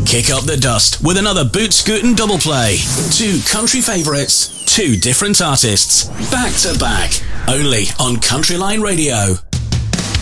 Kick up the dust with another Boot Scootin' double play. Two country favourites, two different artists, back to back, only on Country Line Radio.